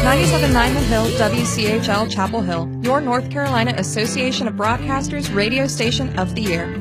97.9 The Hill, WCHL Chapel Hill, your North Carolina Association of Broadcasters radio station of the year.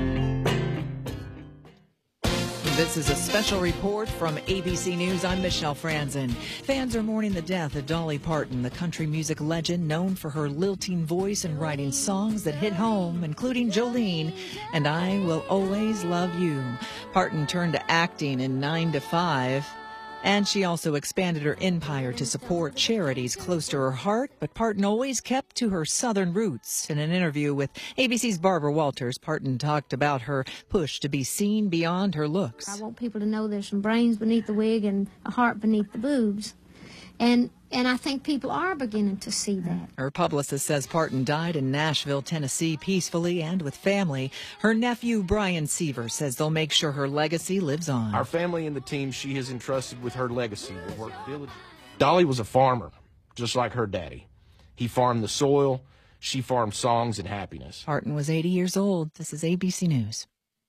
This is a special report from ABC News. I'm Michelle Franzen. Fans are mourning the death of Dolly Parton, the country music legend known for her lilting voice and writing songs that hit home, including Jolene and I Will Always Love You. Parton turned to acting in 9 to 5. And she also expanded her empire to support charities close to her heart, but Parton always kept to her Southern roots. In an interview with ABC's Barbara Walters, Parton talked about her push to be seen beyond her looks. I want people to know there's some brains beneath the wig and a heart beneath the boobs. And I think people are beginning to see that. Her publicist says Parton died in Nashville, Tennessee, peacefully and with family. Her nephew, Brian Seaver, says they'll make sure her legacy lives on. Our family and the team she has entrusted with her legacy will work diligently. Dolly was a farmer, just like her daddy. He farmed the soil. She farmed songs and happiness. Parton was 80 years old. This is ABC News.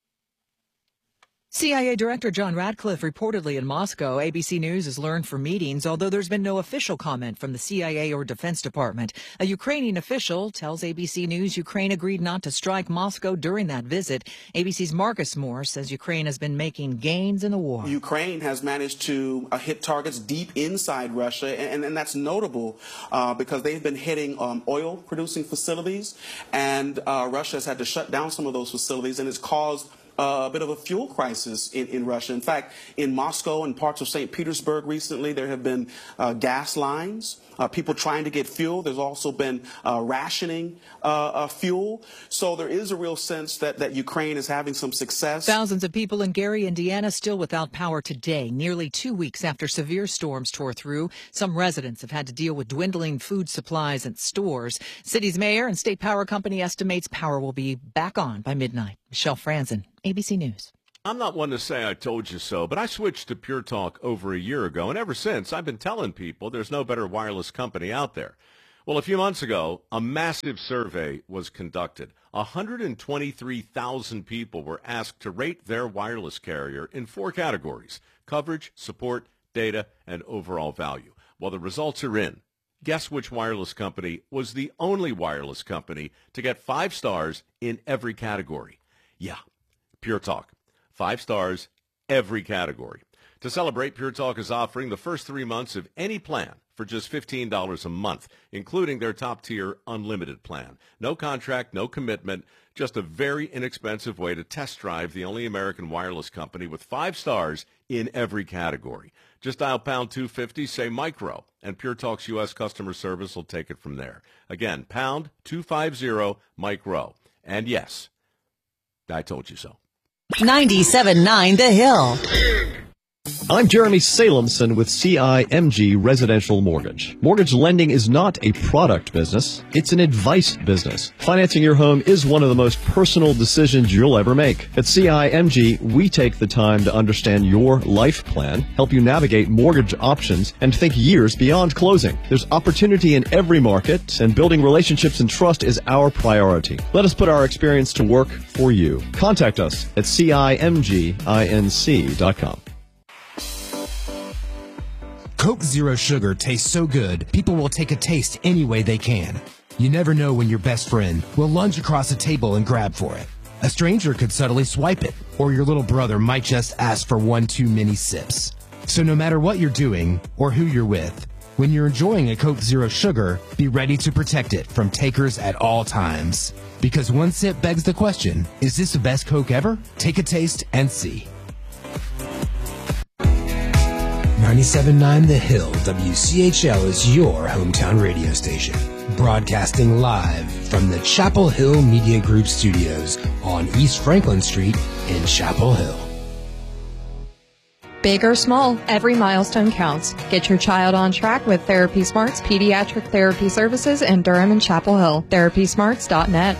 CIA Director John Ratcliffe reportedly in Moscow. ABC News has learned from meetings, although there's been no official comment from the CIA or Defense Department. A Ukrainian official tells ABC News Ukraine agreed not to strike Moscow during that visit. ABC's Marcus Moore says Ukraine has been making gains in the war. Ukraine has managed to hit targets deep inside Russia, and that's notable because they've been hitting oil-producing facilities, and Russia has had to shut down some of those facilities, and it's caused a bit of a fuel crisis in Russia. In fact, in Moscow and parts of St. Petersburg recently, there have been gas lines, people trying to get fuel. There's also been rationing fuel. So there is a real sense that Ukraine is having some success. Thousands of people in Gary, Indiana, still without power today, nearly 2 weeks after severe storms tore through. Some residents have had to deal with dwindling food supplies at stores. City's mayor and state power company estimates power will be back on by midnight. Michelle Franzen, ABC News. I'm not one to say I told you so, but I switched to Pure Talk over a year ago, and ever since I've been telling people there's no better wireless company out there. Well, a few months ago, a massive survey was conducted. 123,000 people were asked to rate their wireless carrier in 4 categories: coverage, support, data, and overall value. Well, the results are in. Guess which wireless company was the only wireless company to get 5 stars in every category? Yeah, Pure Talk. 5 stars, every category. To celebrate, Pure Talk is offering the first 3 months of any plan for just $15 a month, including their top-tier unlimited plan. No contract, no commitment, just a very inexpensive way to test drive the only American wireless company with 5 stars in every category. Just dial pound 250, say micro, and Pure Talk's U.S. customer service will take it from there. Again, pound 250, micro. And yes, I told you so. 97.9 The Hill. I'm Jeremy Salemson with CIMG Residential Mortgage. Mortgage lending is not a product business, it's an advice business. Financing your home is one of the most personal decisions you'll ever make. At CIMG, we take the time to understand your life plan, help you navigate mortgage options, and think years beyond closing. There's opportunity in every market, and building relationships and trust is our priority. Let us put our experience to work for you. Contact us at CIMGINC.com. Coke Zero Sugar tastes so good, people will take a taste any way they can. You never know when your best friend will lunge across a table and grab for it. A stranger could subtly swipe it, or your little brother might just ask for one too many sips. So no matter what you're doing or who you're with, when you're enjoying a Coke Zero Sugar, be ready to protect it from takers at all times. Because one sip begs the question, is this the best Coke ever? Take a taste and see. 97.9 The Hill, WCHL is your hometown radio station. Broadcasting live from the Chapel Hill Media Group studios on East Franklin Street in Chapel Hill. Big or small, every milestone counts. Get your child on track with Therapy Smart's pediatric therapy services in Durham and Chapel Hill. TherapySmarts.net.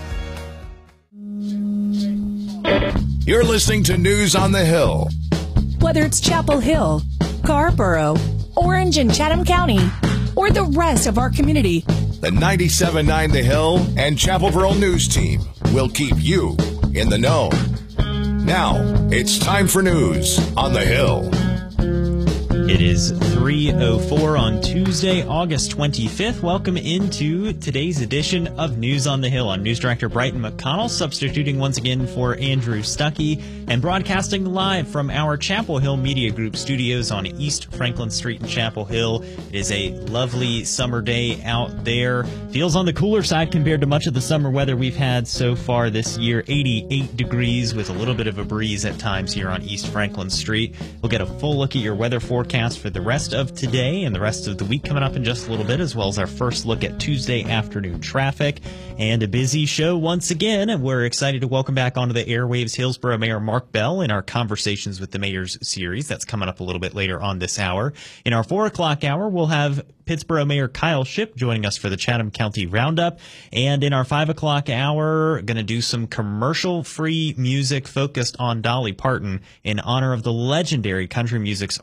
You're listening to News on the Hill. Whether it's Chapel Hill, Carrboro, Orange and Chatham County, or the rest of our community, the 97.9 The Hill and Chapelville News Team will keep you in the know. Now, it's time for news on the Hill. It is 3:04 on Tuesday, August 25th. Welcome into today's edition of News on the Hill. I'm News Director Brighton McConnell, substituting once again for Andrew Stuckey and broadcasting live from our Chapel Hill Media Group studios on East Franklin Street in Chapel Hill. It is a lovely summer day out there. Feels on the cooler side compared to much of the summer weather we've had so far this year. 88 degrees with a little bit of a breeze at times here on East Franklin Street. We'll get a full look at your weather forecast for the rest of today and the rest of the week coming up in just a little bit, as well as our first look at Tuesday afternoon traffic. And a busy show once again, and we're excited to welcome back onto the airwaves Hillsborough Mayor Mark Bell in our Conversations with the Mayors series. That's coming up a little bit later on this hour. In our 4 o'clock hour, we'll have Pittsboro Mayor Kyle Shipp joining us for the Chatham County Roundup. And in our 5 o'clock hour, going to do some commercial-free music focused on Dolly Parton in honor of the legendary country music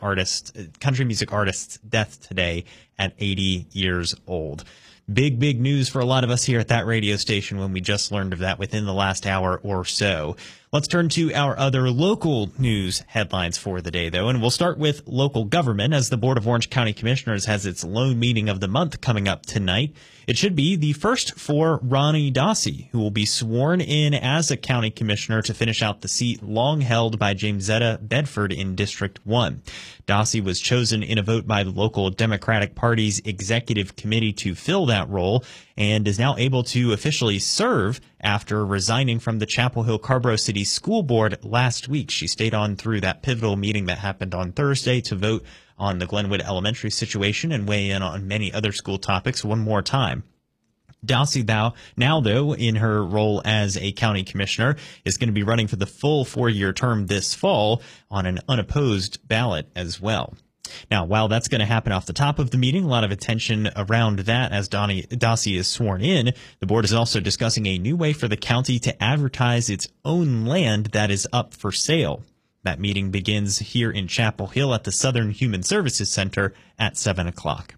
artist's death today at 80 years old. Big news for a lot of us here at that radio station when we just learned of that within the last hour or so. Let's turn to our other local news headlines for the day, though, and we'll start with local government as the Board of Orange County Commissioners has its lone meeting of the month coming up tonight. It should be the first for Ronnie Dossi, who will be sworn in as a county commissioner to finish out the seat long held by Jamesetta Bedford in District 1. Dossi was chosen in a vote by the local Democratic Party's executive committee to fill that role and is now able to officially serve after resigning from the Chapel Hill Carborough City School Board last week. She stayed on through that pivotal meeting that happened on Thursday to vote on the Glenwood Elementary situation and weigh in on many other school topics one more time. Dossi, now, though, in her role as a county commissioner, is going to be running for the full 4-year term this fall on an unopposed ballot as well. Now, while that's going to happen off the top of the meeting, a lot of attention around that as Dossi is sworn in. The board is also discussing a new way for the county to advertise its own land that is up for sale. That meeting begins here in Chapel Hill at the Southern Human Services Center at 7 o'clock.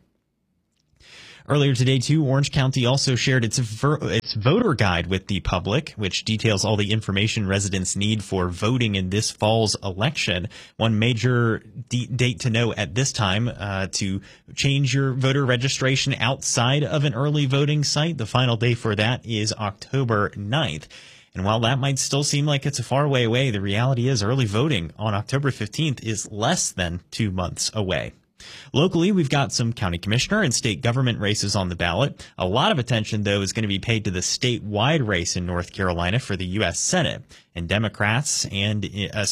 Earlier today, too, Orange County also shared its voter guide with the public, which details all the information residents need for voting in this fall's election. One major date to know at this time to change your voter registration outside of an early voting site. The final day for that is October 9th. And while that might still seem like it's a far way away, the reality is early voting on October 15th is less than 2 months away. Locally, we've got some county commissioner and state government races on the ballot. A lot of attention, though, is going to be paid to the statewide race in North Carolina for the U.S. Senate and Democrats and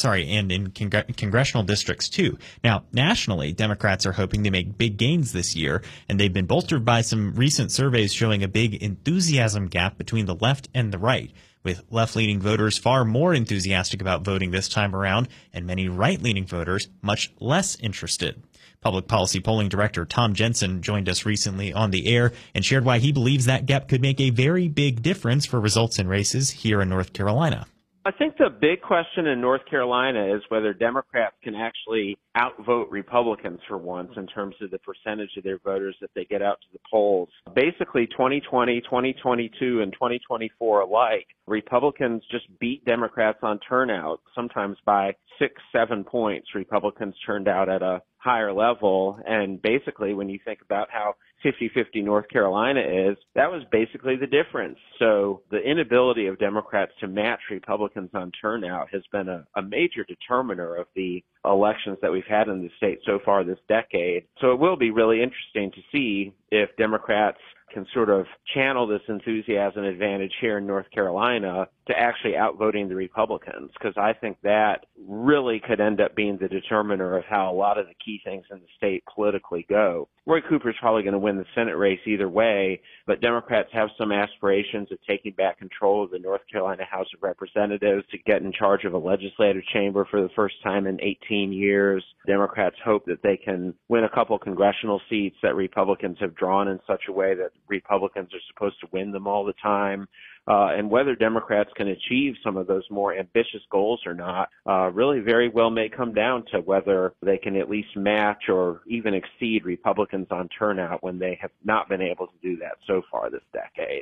in congressional districts, too. Now, nationally, Democrats are hoping to make big gains this year, and they've been bolstered by some recent surveys showing a big enthusiasm gap between the left and the right, with left-leaning voters far more enthusiastic about voting this time around and many right-leaning voters much less interested. Public Policy Polling Director Tom Jensen joined us recently on the air and shared why he believes that gap could make a very big difference for results in races here in North Carolina. I think the big question in North Carolina is whether Democrats can actually outvote Republicans for once in terms of the percentage of their voters that they get out to the polls. Basically, 2020, 2022, and 2024 alike, Republicans just beat Democrats on turnout, sometimes by 6-7 points. Republicans turned out at a higher level. And basically, when you think about how 50-50 North Carolina is, that was basically the difference. So the inability of Democrats to match Republicans on turnout has been a major determiner of the elections that we've had in the state so far this decade. So it will be really interesting to see if Democrats can sort of channel this enthusiasm advantage here in North Carolina to actually outvoting the Republicans, because I think that really could end up being the determiner of how a lot of the key things in the state politically go. Roy Cooper's probably going to win the Senate race either way, but Democrats have some aspirations of taking back control of the North Carolina House of Representatives, to get in charge of a legislative chamber for the first time in 18 years. Democrats hope that they can win a couple congressional seats that Republicans have drawn in such a way that Republicans are supposed to win them all the time. And whether Democrats can achieve some of those more ambitious goals or not really very well may come down to whether they can at least match or even exceed Republicans on turnout when they have not been able to do that so far this decade.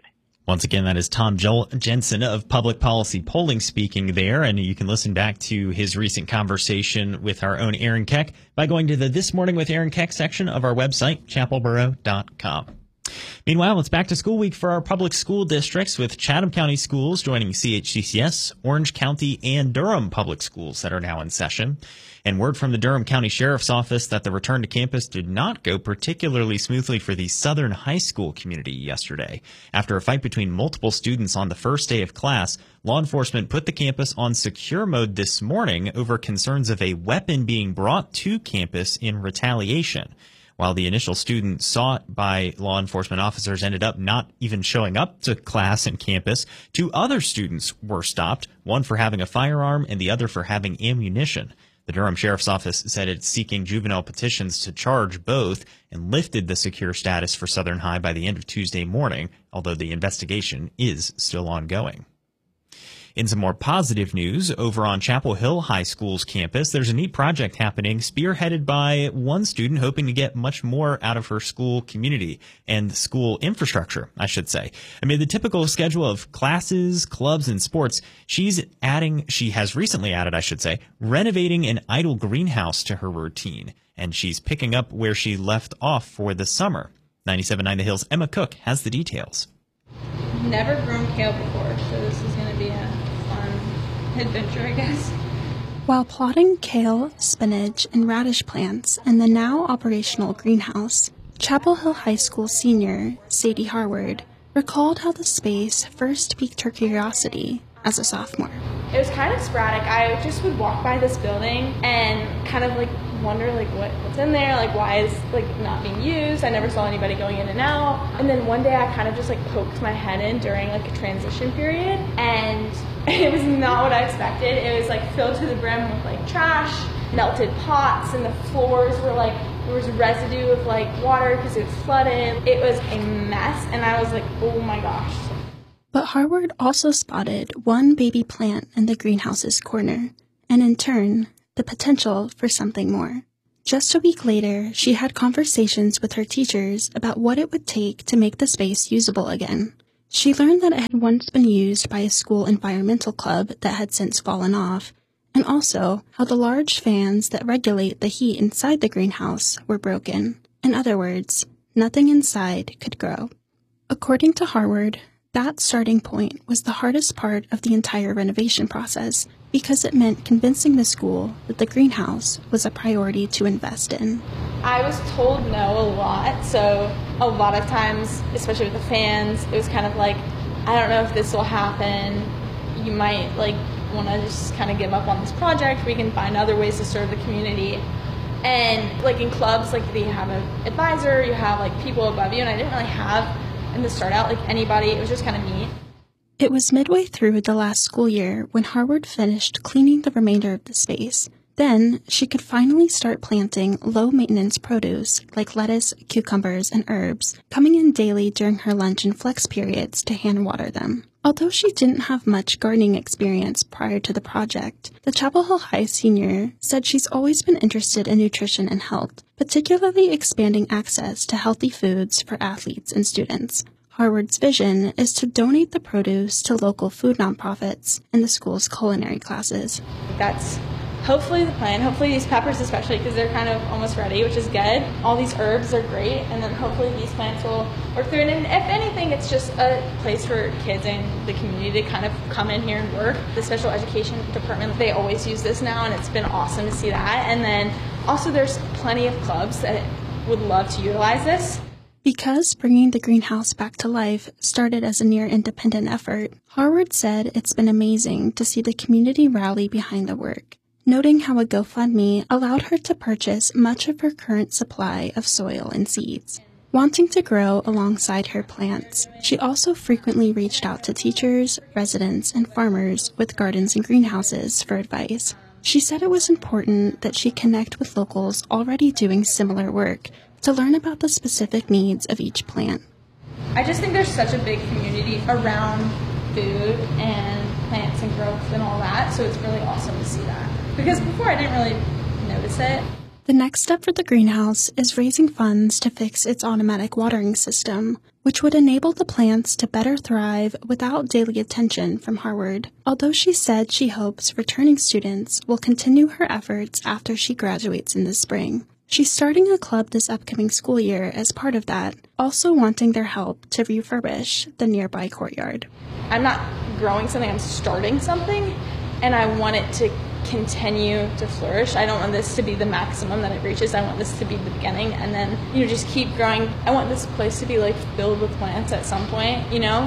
Once again, that is Tom Jensen of Public Policy Polling speaking there, and you can listen back to his recent conversation with our own Aaron Keck by going to the This Morning with Aaron Keck section of our website, chapelboro.com. Meanwhile, it's back to school week for our public school districts, with Chatham County Schools joining CHCCS, Orange County, and Durham Public Schools that are now in session. And word from the Durham County Sheriff's Office that the return to campus did not go particularly smoothly for the Southern High School community yesterday. After a fight between multiple students on the first day of class, law enforcement put the campus on secure mode this morning over concerns of a weapon being brought to campus in retaliation. While the initial student sought by law enforcement officers ended up not even showing up to class and campus, 2 other students were stopped, one for having a firearm and the other for having ammunition. The Durham Sheriff's Office said it's seeking juvenile petitions to charge both and lifted the secure status for Southern High by the end of Tuesday morning, although the investigation is still ongoing. In some more positive news, over on Chapel Hill High School's campus, there's a neat project happening spearheaded by one student hoping to get much more out of her school community and school infrastructure, I should say. Amid the typical schedule of classes, clubs, and sports, she has recently added, renovating an idle greenhouse to her routine, and she's picking up where she left off for the summer. 97.9 The Hill's Emma Cook has the details. Never grown kale before, so this is going to be a fun adventure, I guess. While plotting kale, spinach, and radish plants in the now operational greenhouse, Chapel Hill High School senior Sadie Harward recalled how the space first piqued her curiosity as a sophomore. It was kind of sporadic. I just would walk by this building and kind of wonder what's in there, why is not being used. I never saw anybody going in and out. And then one day I kind of just poked my head in during a transition period, and it was not what I expected. It was filled to the brim with trash, melted pots, and the floors were there was residue of water because it was flooded. It was a mess, and I was oh my gosh. But Harward also spotted one baby plant in the greenhouse's corner, and in turn, the potential for something more. Just a week later, she had conversations with her teachers about what it would take to make the space usable again. She learned that it had once been used by a school environmental club that had since fallen off, and also how the large fans that regulate the heat inside the greenhouse were broken. In other words, nothing inside could grow. According to Harward, that starting point was the hardest part of the entire renovation process, because it meant convincing the school that the greenhouse was a priority to invest in. I was told no a lot, so a lot of times, especially with the fans, it was kind of I don't know if this will happen. You might want to just kind of give up on this project. We can find other ways to serve the community. And in clubs, you have an advisor, you have people above you, and I didn't really have, in the start out, anybody. It was just kind of me. It was midway through the last school year when Harward finished cleaning the remainder of the space. Then she could finally start planting low-maintenance produce like lettuce, cucumbers, and herbs, coming in daily during her lunch and flex periods to hand water them. Although she didn't have much gardening experience prior to the project, the Chapel Hill High senior said she's always been interested in nutrition and health, particularly expanding access to healthy foods for athletes and students. Harward's vision is to donate the produce to local food nonprofits in the school's culinary classes. That's hopefully the plan. Hopefully these peppers especially, because they're kind of almost ready, which is good. All these herbs are great, and then hopefully these plants will work through it. And if anything, it's just a place for kids in the community to kind of come in here and work. The special education department, they always use this now, and it's been awesome to see that. And then also there's plenty of clubs that would love to utilize this. Because bringing the greenhouse back to life started as a near-independent effort, Harward said it's been amazing to see the community rally behind the work, noting how a GoFundMe allowed her to purchase much of her current supply of soil and seeds. Wanting to grow alongside her plants, she also frequently reached out to teachers, residents, and farmers with gardens and greenhouses for advice. She said it was important that she connect with locals already doing similar work to learn about the specific needs of each plant. I just think there's such a big community around food and plants and growth and all that, so it's really awesome to see that. Because before I didn't really notice it. The next step for the greenhouse is raising funds to fix its automatic watering system, which would enable the plants to better thrive without daily attention from Harvard. Although she said she hopes returning students will continue her efforts after she graduates in the spring. She's starting a club this upcoming school year as part of that, also wanting their help to refurbish the nearby courtyard. I'm not growing something, I'm starting something, and I want it to continue to flourish. I don't want this to be the maximum that it reaches. I want this to be the beginning, and then, just keep growing. I want this place to be filled with plants at some point,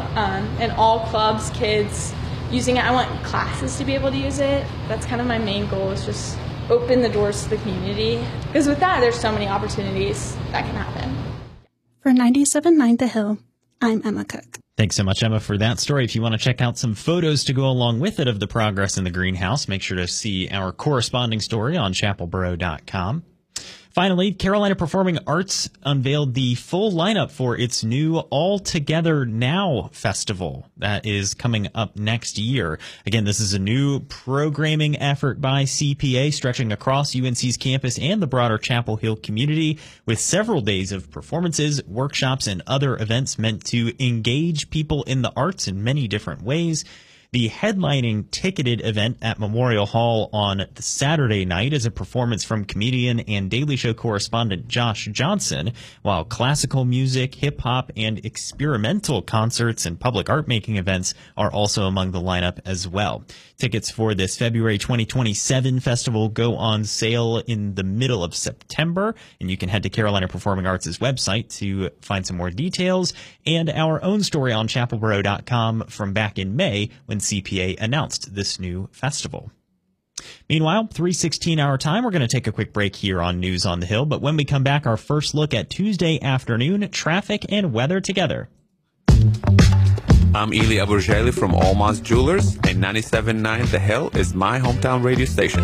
and all clubs, kids using it. I want classes to be able to use it. That's kind of my main goal, is just open the doors to the community. Because with that, there's so many opportunities that can happen. For 97.9 The Hill, I'm Emma Cook. Thanks so much, Emma, for that story. If you want to check out some photos to go along with it of the progress in the greenhouse, make sure to see our corresponding story on chapelboro.com. Finally, Carolina Performing Arts unveiled the full lineup for its new All Together Now festival that is coming up next year. Again, this is a new programming effort by CPA stretching across UNC's campus and the broader Chapel Hill community, with several days of performances, workshops, and other events meant to engage people in the arts in many different ways. The headlining ticketed event at Memorial Hall on the Saturday night is a performance from comedian and Daily Show correspondent Josh Johnson, while classical music, hip-hop, and experimental concerts and public art-making events are also among the lineup as well. Tickets for this February 2027 festival go on sale in the middle of September, and you can head to Carolina Performing Arts' website to find some more details, and our own story on chapelboro.com from back in May when CPA announced this new festival. Meanwhile, 3:16 our time, we're going to take a quick break here on News on the Hill, but when we come back, our first look at Tuesday afternoon traffic and weather together. I'm Eli Aburjali from Almaz Jewelers, and 97.9 The Hill is my hometown radio station.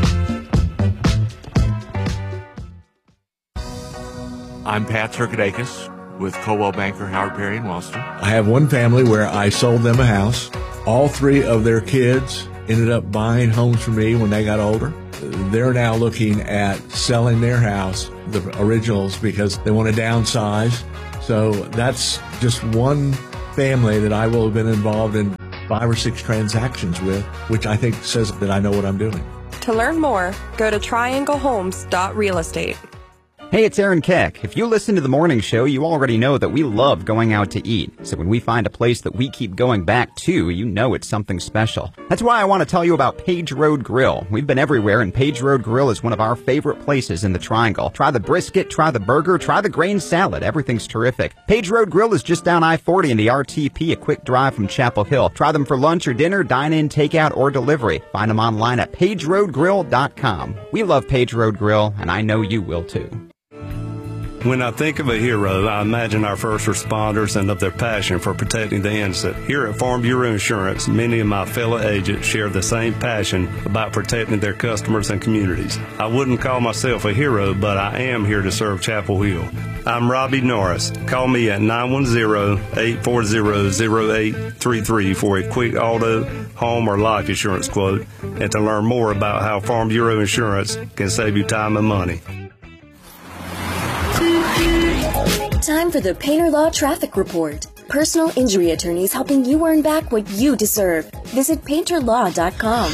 I'm Pat Turkadakis with Coldwell Banker, Howard Perry, and Wellston. I have one family where I sold them a house. All three of their kids ended up buying homes from me when they got older. They're now looking at selling their house, the originals, because they want to downsize. So that's just one family that I will have been involved in 5 or 6 transactions with, which I think says that I know what I'm doing. To learn more, go to trianglehomes.realestate. Hey, it's Aaron Keck. If you listen to the morning show, you already know that we love going out to eat. So when we find a place that we keep going back to, you know it's something special. That's why I want to tell you about Page Road Grill. We've been everywhere, and Page Road Grill is one of our favorite places in the Triangle. Try the brisket, try the burger, try the grain salad. Everything's terrific. Page Road Grill is just down I-40 in the RTP, a quick drive from Chapel Hill. Try them for lunch or dinner, dine-in, takeout, or delivery. Find them online at pageroadgrill.com. We love Page Road Grill, and I know you will too. When I think of a hero, I imagine our first responders and of their passion for protecting the innocent. Here at Farm Bureau Insurance, many of my fellow agents share the same passion about protecting their customers and communities. I wouldn't call myself a hero, but I am here to serve Chapel Hill. I'm Robbie Norris. Call me at 910-840-0833 for a quick auto, home, or life insurance quote, and to learn more about how Farm Bureau Insurance can save you time and money. Time for the Painter Law Traffic Report. Personal injury attorneys helping you earn back what you deserve. Visit painterlaw.com.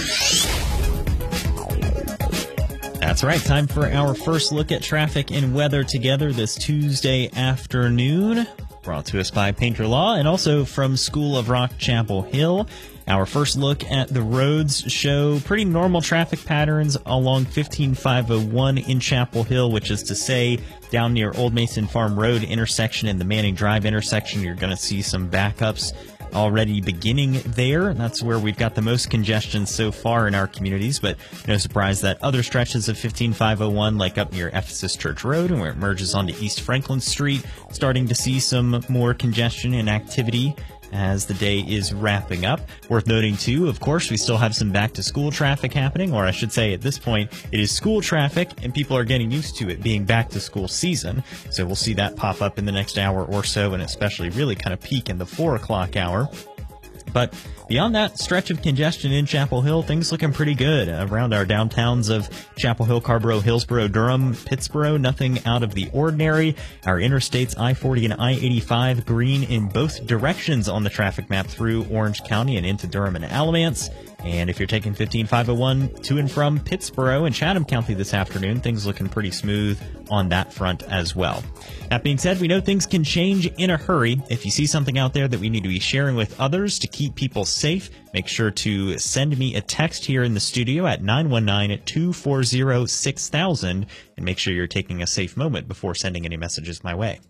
That's right. Time for our first look at traffic and weather together this Tuesday afternoon. Brought to us by Painter Law and also from School of Rock Chapel Hill. Our first look at the roads show pretty normal traffic patterns along 15501 in Chapel Hill, which is to say down near Old Mason Farm Road intersection and the Manning Drive intersection. You're going to see some backups already beginning there. That's where we've got the most congestion so far in our communities, but no surprise that other stretches of 15501, like up near Ephesus Church Road and where it merges onto East Franklin Street, starting to see some more congestion and activity as the day is wrapping up. Worth noting, too, of course, we still have some back-to-school traffic happening, or I should say at this point, it is school traffic, and people are getting used to it being back-to-school season. So we'll see that pop up in the next hour or so, and especially really kind of peak in the 4 o'clock hour. But beyond that stretch of congestion in Chapel Hill, things looking pretty good around our downtowns of Chapel Hill, Carrboro, Hillsboro, Durham, Pittsboro. Nothing out of the ordinary. Our interstates I-40 and I-85 green in both directions on the traffic map through Orange County and into Durham and Alamance. And if you're taking 15501 to and from Pittsboro and Chatham County this afternoon, things looking pretty smooth on that front as well. That being said, we know things can change in a hurry. If you see something out there that we need to be sharing with others to keep people safe, make sure to send me a text here in the studio at 919-240-6000 and make sure you're taking a safe moment before sending any messages my way.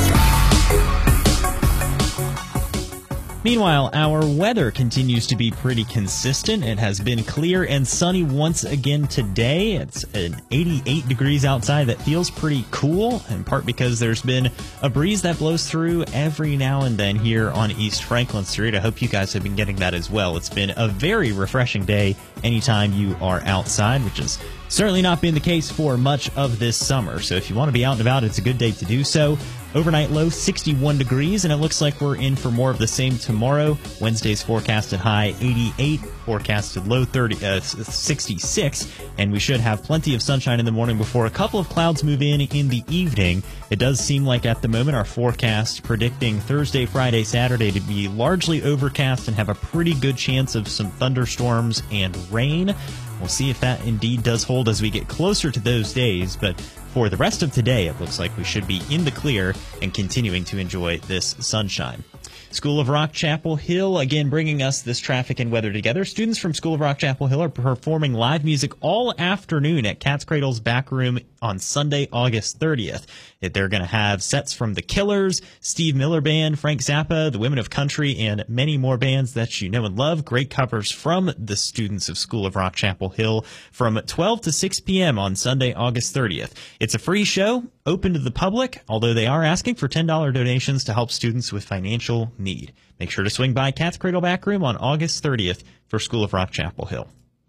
Meanwhile, our weather continues to be pretty consistent. It has been clear and sunny once again today. It's 88 degrees outside. That feels pretty cool, in part because there's been a breeze that blows through every now and then here on East Franklin Street. I hope you guys have been getting that as well. It's been a very refreshing day anytime you are outside, which has certainly not been the case for much of this summer. So if you want to be out and about, it's a good day to do so. Overnight low 61 degrees, and it looks like we're in for more of the same tomorrow. Wednesday's forecasted high 88, forecasted low 66, and we should have plenty of sunshine in the morning before a couple of clouds move in the evening. It does seem like at the moment our forecast predicting Thursday, Friday, Saturday to be largely overcast and have a pretty good chance of some thunderstorms and rain. We'll see if that indeed does hold as we get closer to those days, but for the rest of today, it looks like we should be in the clear and continuing to enjoy this sunshine. School of Rock Chapel Hill, again, bringing us this traffic and weather together. Students from School of Rock Chapel Hill are performing live music all afternoon at Cat's Cradle's Back Room on Sunday, August 30th. They're going to have sets from The Killers, Steve Miller Band, Frank Zappa, the Women of Country, and many more bands that you know and love. Great covers from the students of School of Rock Chapel Hill from 12 to 6 p.m. on Sunday, August 30th. It's a free show, open to the public, although they are asking for $10 donations to help students with financial need. Make sure to swing by Cat's Cradle Back Room on August 30th for School of Rock Chapel Hill.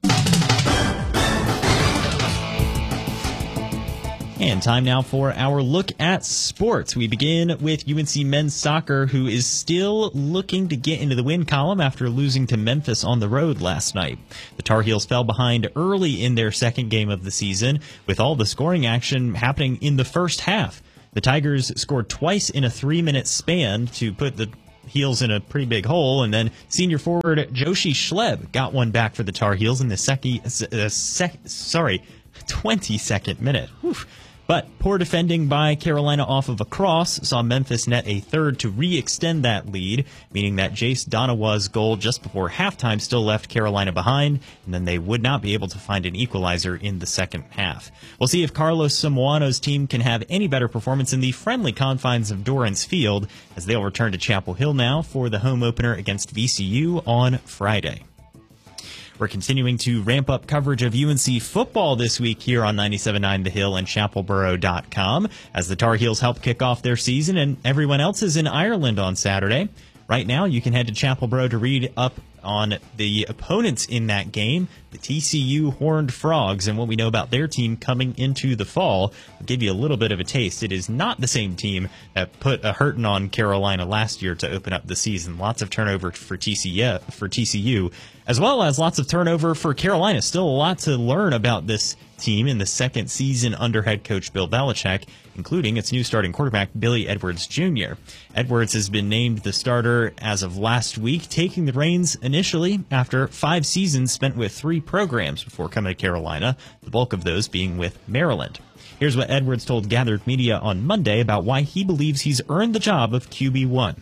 And time now for our look at sports. We begin with UNC men's soccer, who is still looking to get into the win column after losing to Memphis on the road last night. The Tar Heels fell behind early in their second game of the season, with all the scoring action happening in the first half. The Tigers scored twice in a 3-minute span to put the Heels in a pretty big hole, and then senior forward Joshi Schleb got one back for the Tar Heels in the 22nd minute. Oof. But poor defending by Carolina off of a cross saw Memphis net a third to re-extend that lead, meaning that Jace Donawa's goal just before halftime still left Carolina behind, and then they would not be able to find an equalizer in the second half. We'll see if Carlos Samoano's team can have any better performance in the friendly confines of Dorrance Field, as they'll return to Chapel Hill now for the home opener against VCU on Friday. We're continuing to ramp up coverage of UNC football this week here on 97.9 The Hill and chapelboro.com as the Tar Heels help kick off their season and everyone else is in Ireland on Saturday. Right now, you can head to Chapelboro to read up on the opponents in that game, the TCU Horned Frogs, and what we know about their team coming into the fall. I'll give you a little bit of a taste. It is not the same team that put a hurting on Carolina last year to open up the season. Lots of turnover for TCU, as well as lots of turnover for Carolina. Still a lot to learn about this team in the second season under head coach Bill Belichick, including its new starting quarterback, Billy Edwards Jr. Edwards has been named the starter as of last week, taking the reins initially after 5 seasons spent with 3 programs before coming to Carolina, the bulk of those being with Maryland. Here's what Edwards told Gathered Media on Monday about why he believes he's earned the job of QB1.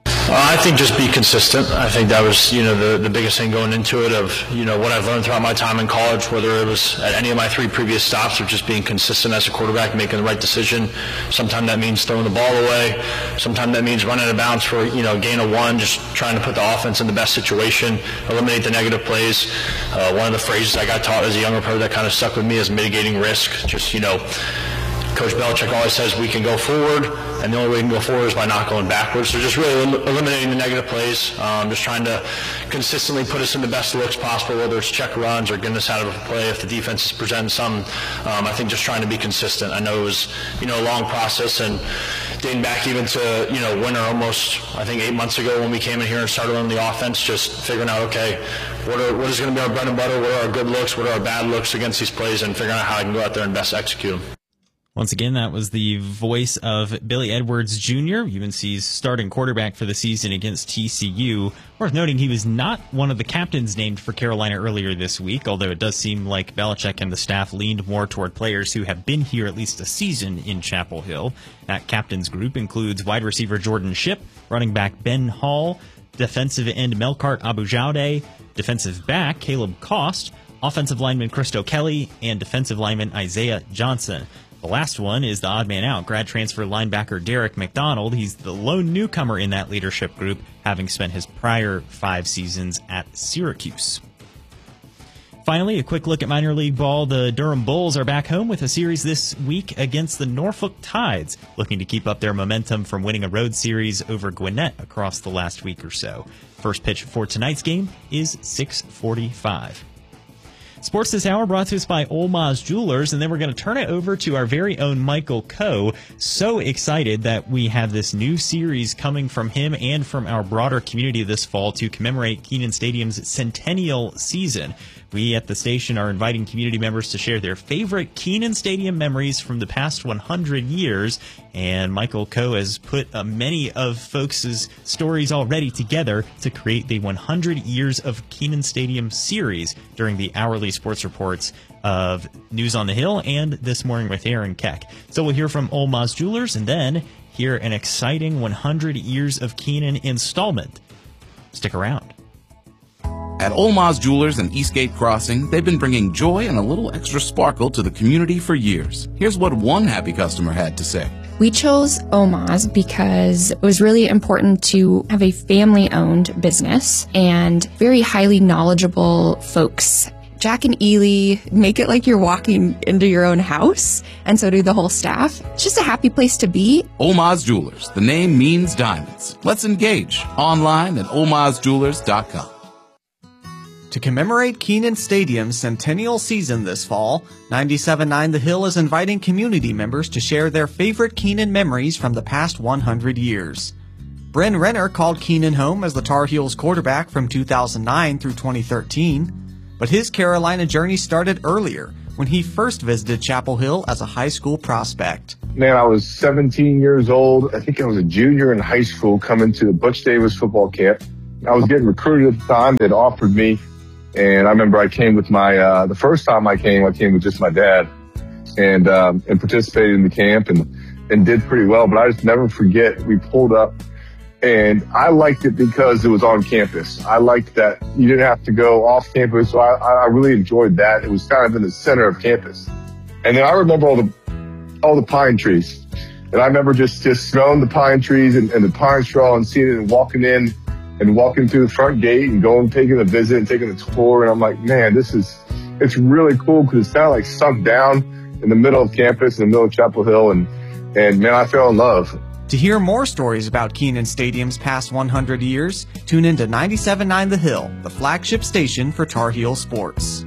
I think just be consistent. I think that was, the biggest thing going into it of, what I've learned throughout my time in college, whether it was at any of my 3 previous stops, of just being consistent as a quarterback, making the right decision. Sometimes that means throwing the ball away. Sometimes that means running out of bounds for, gain of 1, just trying to put the offense in the best situation, eliminate the negative plays. One of the phrases I got taught as a younger player that kind of stuck with me is mitigating risk. Just, Coach Belichick always says we can go forward, and the only way we can go forward is by not going backwards. So just really eliminating the negative plays, just trying to consistently put us in the best looks possible, whether it's check runs or getting us out of a play if the defense is presenting some. I think just trying to be consistent. I know it was, a long process, and dating back even to, winter almost, I think 8 months ago when we came in here and started on the offense, just figuring out, okay, what is going to be our bread and butter, what are our good looks, what are our bad looks against these plays, and figuring out how I can go out there and best execute them. Once again, that was the voice of Billy Edwards Jr., UNC's starting quarterback for the season against TCU. Worth noting, he was not one of the captains named for Carolina earlier this week, although it does seem like Belichick and the staff leaned more toward players who have been here at least a season in Chapel Hill. That captains group includes wide receiver Jordan Shipp, running back Ben Hall, defensive end Melkart Abujade, defensive back Caleb Cost, offensive lineman Christo Kelly, and defensive lineman Isaiah Johnson. The last one is the odd man out, grad transfer linebacker Derek McDonald. He's the lone newcomer in that leadership group, having spent his prior 5 seasons at Syracuse. Finally, a quick look at minor league ball. The Durham Bulls are back home with a series this week against the Norfolk Tides, looking to keep up their momentum from winning a road series over Gwinnett across the last week or so. First pitch for tonight's game is 6:45. Sports this hour brought to us by Olmaz Jewelers, and then we're going to turn it over to our very own Michael Coe. So excited that we have this new series coming from him and from our broader community this fall to commemorate Kenan Stadium's centennial season. We at the station are inviting community members to share their favorite Kenan Stadium memories from the past 100 years, and Michael Coe has put many of folks' stories already together to create the 100 Years of Kenan Stadium series during the hourly sports reports of News on the Hill and This Morning with Aaron Keck. So we'll hear from Olmaz Jewelers and then hear an exciting 100 Years of Kenan installment. Stick around. At Olmaz Jewelers and Eastgate Crossing, they've been bringing joy and a little extra sparkle to the community for years. Here's what one happy customer had to say. We chose Olmaz because it was really important to have a family-owned business and very highly knowledgeable folks. Jack and Ely make it like you're walking into your own house, and so do the whole staff. It's just a happy place to be. Olmaz Jewelers. The name means diamonds. Let's engage online at olmazjewelers.com. To commemorate Kenan Stadium's centennial season this fall, 97.9 The Hill is inviting community members to share their favorite Kenan memories from the past 100 years. Bryn Renner called Kenan home as the Tar Heels quarterback from 2009 through 2013, but his Carolina journey started earlier when he first visited Chapel Hill as a high school prospect. Man, I was 17 years old. I think I was a junior in high school coming to the Butch Davis football camp. I was getting recruited at the time. They'd offered me. And I remember I came with the first time I came with just my dad and participated in the camp and did pretty well. But I just never forget, we pulled up and I liked it because it was on campus. I liked that you didn't have to go off campus. So I really enjoyed that. It was kind of in the center of campus. And then I remember all the pine trees. And I remember just smelling the pine trees and the pine straw and seeing it and walking in. And walking through the front gate and going, taking a visit and taking a tour. And I'm like, man, it's really cool because it's kind of like sunk down in the middle of campus, in the middle of Chapel Hill. And man, I fell in love. To hear more stories about Kenan Stadium's past 100 years, tune in to 97.9 The Hill, the flagship station for Tar Heel sports.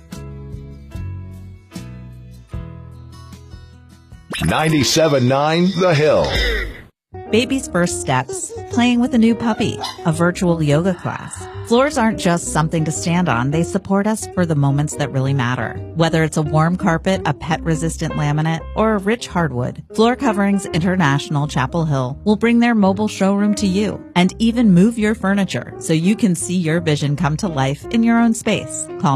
97.9 The Hill. Baby's first steps, playing with a new puppy, a virtual yoga class. Floors aren't just something to stand on. They support us for the moments that really matter. Whether it's a warm carpet, a pet-resistant laminate, or a rich hardwood, Floor Coverings International Chapel Hill will bring their mobile showroom to you and even move your furniture so you can see your vision come to life in your own space. Call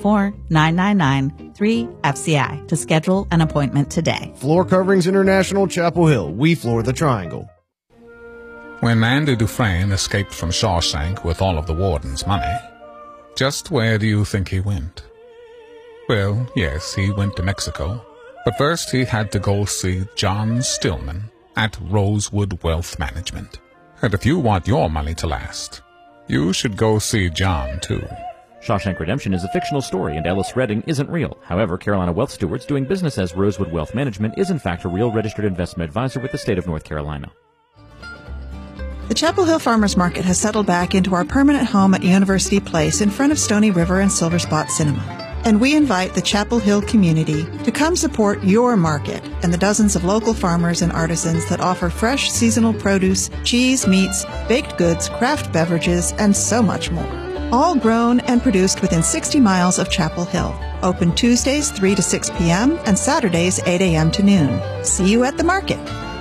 984-999-3FCI to schedule an appointment today. Floor Coverings International Chapel Hill. We floor the triangle. When Andy Dufresne escaped from Shawshank with all of the warden's money, just where do you think he went? Well, yes, he went to Mexico. But first he had to go see John Stillman at Rosewood Wealth Management. And if you want your money to last, you should go see John, too. Shawshank Redemption is a fictional story, and Ellis Redding isn't real. However, Carolina Wealth Stewards doing business as Rosewood Wealth Management is in fact a real registered investment advisor with the state of North Carolina. The Chapel Hill Farmers Market has settled back into our permanent home at University Place in front of Stony River and Silver Spot Cinema. and we invite the Chapel Hill community to come support your market and the dozens of local farmers and artisans that offer fresh seasonal produce, cheese, meats, baked goods, craft beverages, and so much more. All grown and produced within 60 miles of Chapel Hill. Open Tuesdays 3 to 6 p.m. and Saturdays 8 a.m. to noon. See you at the market.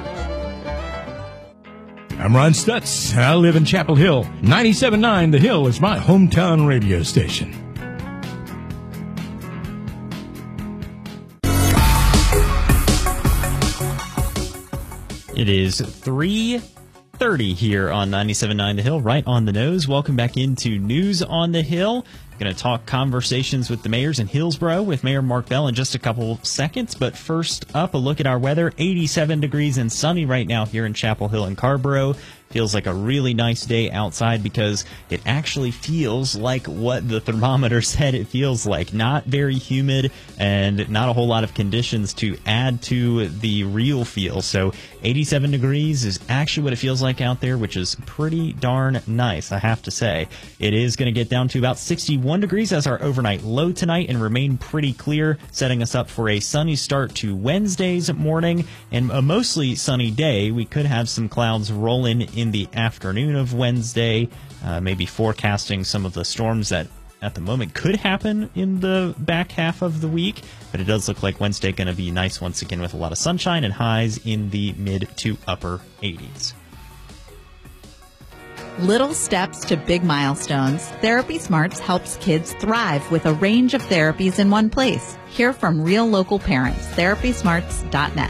I'm Ron Stutz. I live in Chapel Hill. 97.9 The Hill is my hometown radio station. It is 3:30 here on 97.9 The Hill, right on the nose. Welcome back into News on the Hill. Going to talk conversations with the mayors in Hillsborough with Mayor Mark Bell in just a couple seconds. But first up, a look at our weather. 87 degrees and sunny right now here in Chapel Hill and Carrboro. Feels like a really nice day outside because it actually feels like what the thermometer said it feels like. Not very humid and not a whole lot of conditions to add to the real feel. So 87 degrees is actually what it feels like out there, which is pretty darn nice, I have to say. It is going to get down to about 61 degrees as our overnight low tonight and remain pretty clear, setting us up for a sunny start to Wednesday's morning and a mostly sunny day. We could have some clouds roll in the afternoon of Wednesday, maybe forecasting some of the storms that at the moment could happen in the back half of the week, but it does look like Wednesday going to be nice once again with a lot of sunshine and highs in the mid to upper 80s. Little steps to big milestones. Therapy Smarts helps kids thrive with a range of therapies in one place. Hear from real local parents. TherapySmarts.net.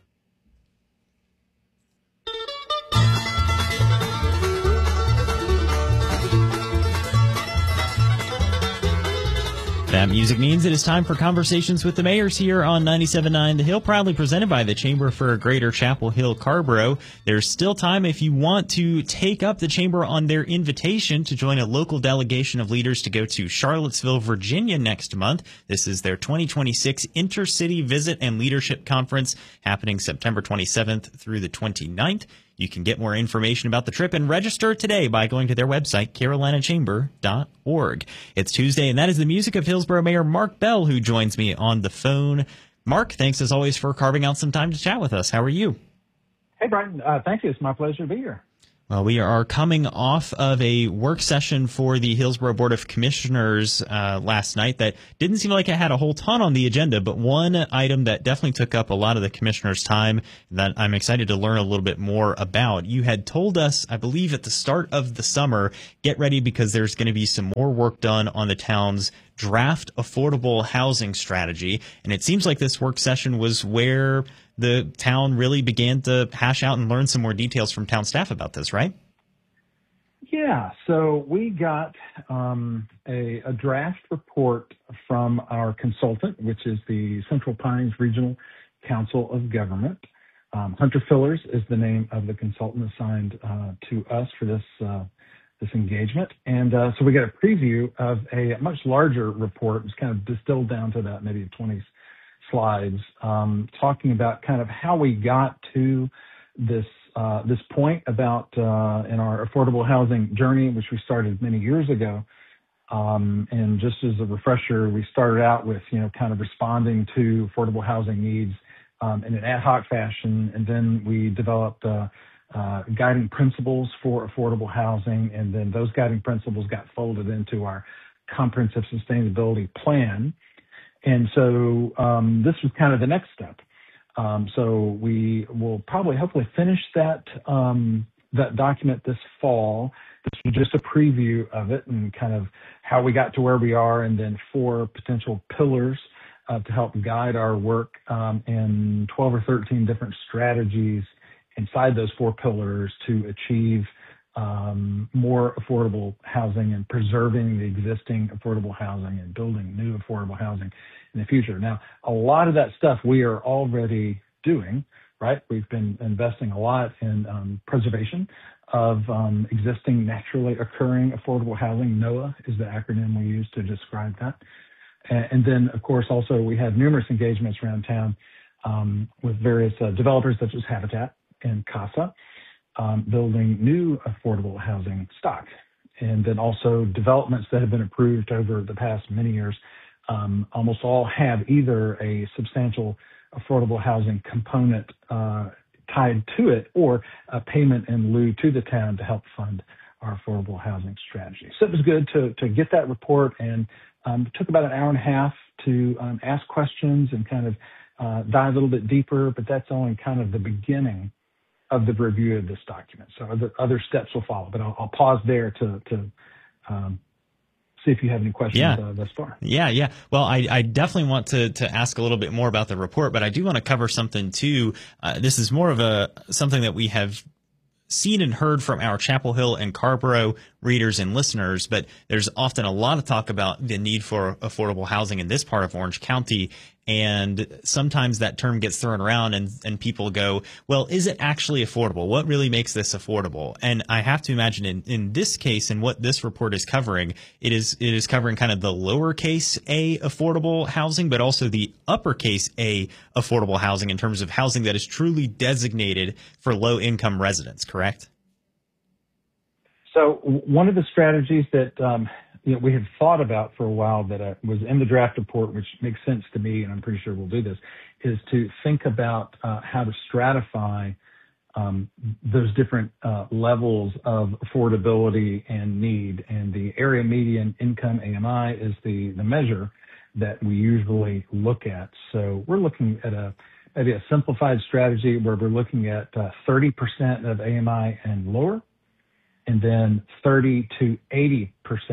That music means it is time for Conversations with the Mayors here on 97.9 The Hill, proudly presented by the Chamber for Greater Chapel Hill Carrboro. There's still time if you want to take up the Chamber on their invitation to join a local delegation of leaders to go to Charlottesville, Virginia next month. This is their 2026 Intercity Visit and Leadership Conference happening September 27th through the 29th. You can get more information about the trip and register today by going to their website, carolinachamber.org. It's Tuesday, and that is the music of Hillsborough Mayor Mark Bell, who joins me on the phone. Mark, thanks as always for carving out some time to chat with us. How are you? Hey, Brian. Thank you. It's my pleasure to be here. Well, we are coming off of a work session for the Hillsborough Board of Commissioners last night that didn't seem like it had a whole ton on the agenda, but one item that definitely took up a lot of the commissioners' time that I'm excited to learn a little bit more about. You had told us, I believe, at the start of the summer, get ready because there's going to be some more work done on the town's draft affordable housing strategy. And it seems like this work session was where the town really began to hash out and learn some more details from town staff about this, right? Yeah, so we got a draft report from our consultant, which is the Central Pines Regional Council of Government. Hunter Fillers is the name of the consultant assigned to us for this engagement. And so we got a preview of a much larger report. It's kind of distilled down to that maybe 20 slides, talking about kind of how we got to this point about in our affordable housing journey, which we started many years ago. And just as a refresher, we started out with, kind of responding to affordable housing needs in an ad hoc fashion. And then we developed guiding principles for affordable housing. And then those guiding principles got folded into our comprehensive sustainability plan. And so this was kind of the next step. So we will probably hopefully finish that document this fall. This was just a preview of it and kind of how we got to where we are, and then 4 potential pillars to help guide our work, and 12 or 13 different strategies inside those 4 pillars to achieve more affordable housing and preserving the existing affordable housing and building new affordable housing in the future. Now, a lot of that stuff we are already doing, right? We've been investing a lot in preservation of existing naturally occurring affordable housing. NOAA is the acronym we use to describe that. And then, of course, also we have numerous engagements around town with various developers such as Habitat and CASA, building new affordable housing stock. And then also developments that have been approved over the past many years almost all have either a substantial affordable housing component tied to it or a payment in lieu to the town to help fund our affordable housing strategy. So it was good to get that report, and it took about an hour and a half to ask questions and kind of dive a little bit deeper, but that's only kind of the beginning of the review of this document. So other steps will follow, but I'll pause there to see if you have any questions thus far. Yeah. Well, I definitely want to ask a little bit more about the report, but I do want to cover something too. This is more of something that we have seen and heard from our Chapel Hill and Carrboro readers and listeners, but there's often a lot of talk about the need for affordable housing in this part of Orange County. And sometimes that term gets thrown around and people go, well, is it actually affordable? What really makes this affordable? And I have to imagine in this case, and what this report is covering, it is covering kind of the lowercase a affordable housing, but also the uppercase a affordable housing in terms of housing that is truly designated for low income residents, correct? So one of the strategies that we had thought about for a while that was in the draft report, which makes sense to me, and I'm pretty sure we'll do this, is to think about how to stratify those different levels of affordability and need. And the area median income, AMI, is the measure that we usually look at. So we're looking at maybe a simplified strategy where we're looking at 30% of AMI and lower, and then 30 to 80%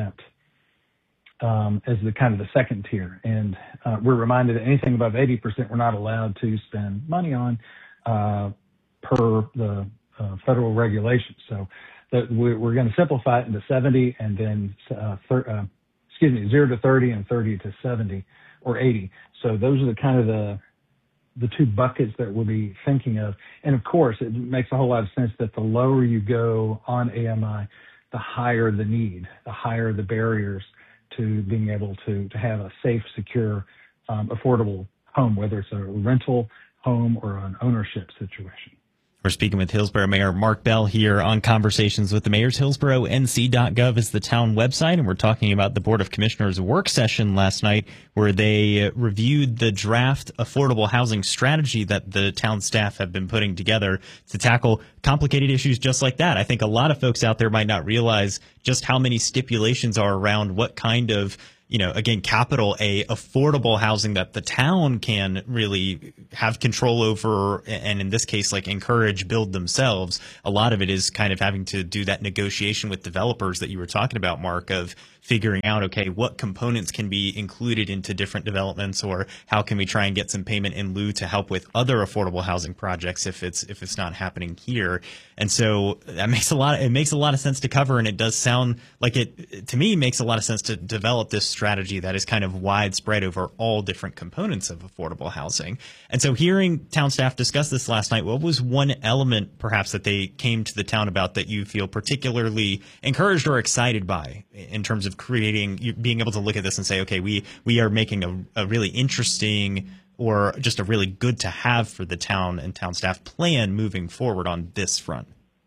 as the kind of the second tier. And we're reminded that anything above 80% we're not allowed to spend money on per the federal regulations. So we're going to simplify it into 70 and then 0 to 30 and 30 to 70 or 80. So those are the kind of the two buckets that we'll be thinking of. And of course, it makes a whole lot of sense that the lower you go on AMI, the higher the need, the higher the barriers to being able to have a safe, secure, affordable home, whether it's a rental home or an ownership situation. We're speaking with Hillsborough Mayor Mark Bell here on Conversations with the Mayors. HillsboroughNC.gov is the town website, and we're talking about the Board of Commissioners work session last night where they reviewed the draft affordable housing strategy that the town staff have been putting together to tackle complicated issues just like that. I think a lot of folks out there might not realize just how many stipulations are around what kind of again, capital A, affordable housing that the town can really have control over, and in this case, like encourage, build themselves. A lot of it is kind of having to do that negotiation with developers that you were talking about, Mark, of figuring out, okay, what components can be included into different developments, or how can we try and get some payment in lieu to help with other affordable housing projects if it's not happening here. And so that makes a lot of sense to cover, and it does sound like it to me makes a lot of sense to develop this strategy that is kind of widespread over all different components of affordable housing. And so hearing town staff discuss this last night, what was one element perhaps that they came to the town about that you feel particularly encouraged or excited by in terms of being able to look at this and say, okay, we are making a really interesting or just a really good to have for the town and town staff plan moving forward on this front?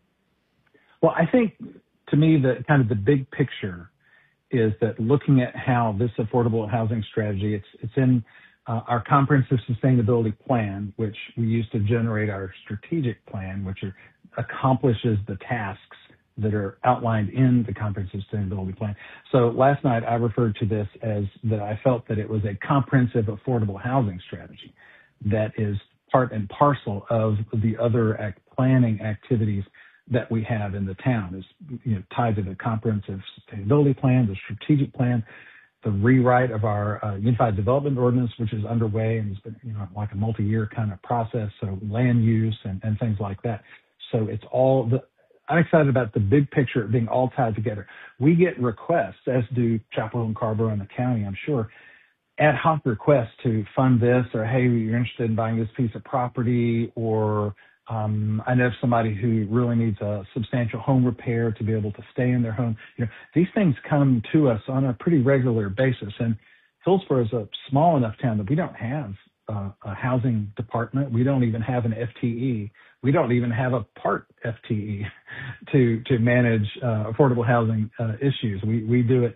Well, I think to me the kind of the big picture is that looking at how this affordable housing strategy, it's in our comprehensive sustainability plan, which we use to generate our strategic plan, which accomplishes the tasks that are outlined in the comprehensive sustainability plan. So last night I referred to this as that I felt that it was a comprehensive affordable housing strategy that is part and parcel of the other planning activities that we have in the town, is tied to the comprehensive sustainability plan, the strategic plan, the rewrite of our Unified Development Ordinance, which is underway and has been like a multi-year kind of process, so land use and things like that. So it's all I'm excited about the big picture being all tied together. We get requests, as do Chapel Hill and Carrboro and the county, I'm sure, ad hoc requests to fund this, or, hey, you're interested in buying this piece of property, or I know somebody who really needs a substantial home repair to be able to stay in their home. These things come to us on a pretty regular basis. And Hillsborough is a small enough town that we don't have a housing department. We don't even have an FTE. We don't even have a part FTE to manage affordable housing issues. We do it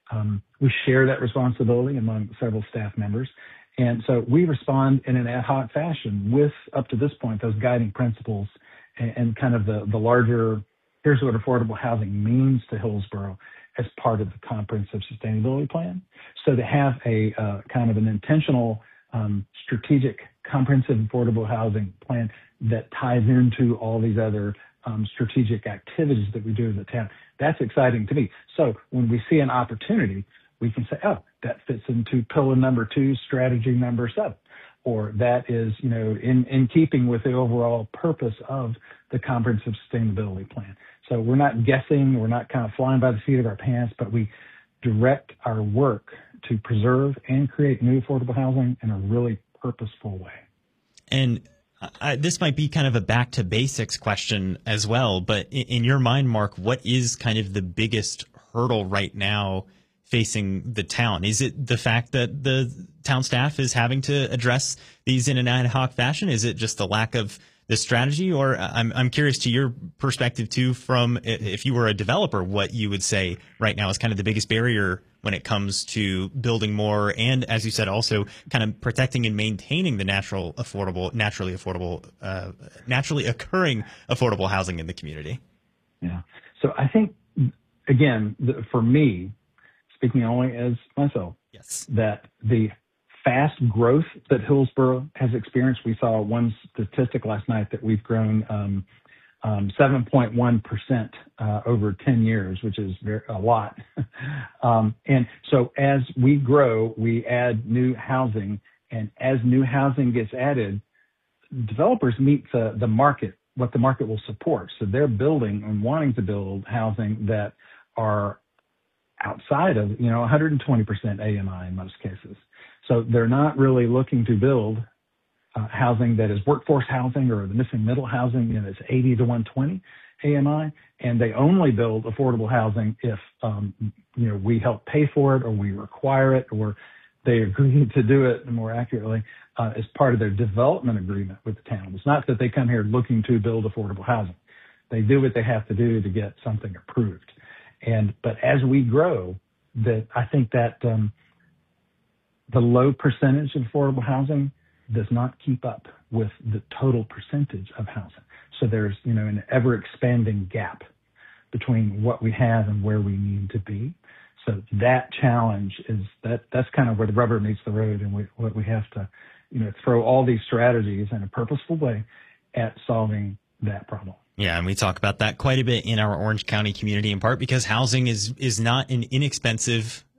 we share that responsibility among several staff members. And so we respond in an ad hoc fashion with, up to this point, those guiding principles and kind of the larger, here's what affordable housing means to Hillsborough as part of the comprehensive sustainability plan. So to have a kind of an intentional, strategic, comprehensive affordable housing plan that ties into all these other strategic activities that we do in the town, that's exciting to me. So when we see an opportunity, we can say, oh, that fits into pillar number 2, strategy number 7. Or that is, in keeping with the overall purpose of the comprehensive sustainability plan. So we're not guessing, we're not kind of flying by the seat of our pants, but we direct our work to preserve and create new affordable housing in a really purposeful way. And this might be kind of a back to basics question as well, but in your mind, Mark, what is kind of the biggest hurdle right now facing the town? Is it the fact that the town staff is having to address these in an ad hoc fashion? Is it just the lack of the strategy? Or I'm curious to your perspective too, from if you were a developer, what you would say right now is kind of the biggest barrier when it comes to building more, and as you said, also kind of protecting and maintaining the naturally occurring affordable housing in the community. Yeah. So I think, again, for me, speaking only as myself, yes, that the fast growth that Hillsborough has experienced, we saw one statistic last night that we've grown 7.1% over 10 years, which is a lot. And so as we grow, we add new housing, and as new housing gets added, developers meet the market, what the market will support. So they're building and wanting to build housing that are outside of, 120% AMI in most cases. So they're not really looking to build housing that is workforce housing or the missing middle housing, that's 80 to 120 AMI, and they only build affordable housing if, we help pay for it or we require it or they agree to do it more accurately as part of their development agreement with the town. It's not that they come here looking to build affordable housing. They do what they have to do to get something approved. But as we grow, I think that the low percentage of affordable housing does not keep up with the total percentage of housing. So there's, an ever expanding gap between what we have and where we need to be. So that challenge is that's kind of where the rubber meets the road, and what we have to, throw all these strategies in a purposeful way at solving that problem. Yeah, and we talk about that quite a bit in our Orange County community, in part because housing is not an inexpensive